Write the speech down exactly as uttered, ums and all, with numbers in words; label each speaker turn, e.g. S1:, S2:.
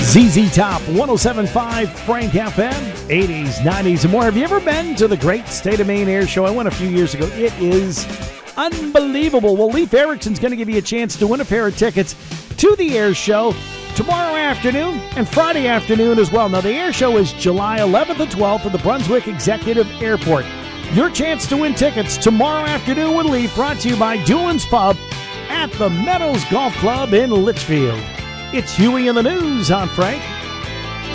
S1: Z Z Top, one oh seven point five Frank F M, eighties, nineties, and more. Have you ever been to the Great State of Maine Air Show? I went a few years ago. It is unbelievable. Well, Leif Erickson's going to give you a chance to win a pair of tickets to the Air Show tomorrow afternoon and Friday afternoon as well. Now, the Air Show is July eleventh and twelfth at the Brunswick Executive Airport. Your chance to win tickets tomorrow afternoon with Leif, brought to you by Doolin's Pub at the Meadows Golf Club in Litchfield. It's Huey in the News on Frank